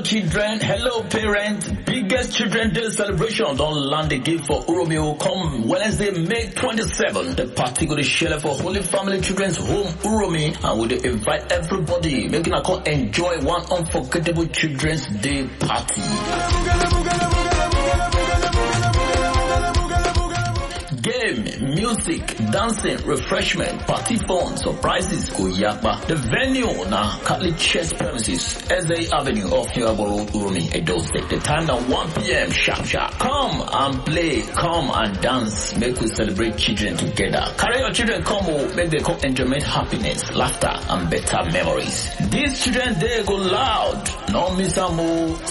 children, hello parents. Biggest Children Day celebration don't land again for Uromio. Come Wednesday, May 27th. The party go to share for Holy Family Children's Home Uromi, and we will invite everybody, making a call enjoy one unforgettable Children's Day party. Game, music, dancing, refreshment, party fun, surprises, go yakba. The venue na Catholic Church premises, SA Avenue off Hiwabo Road, Uromi, Edo State. The time now 1 p.m. sharp. Come and play, come and dance, make we celebrate children together. Carry your children come, make them come enjoyment, happiness, laughter, and better memories. This Children's Day go loud. No miss a move.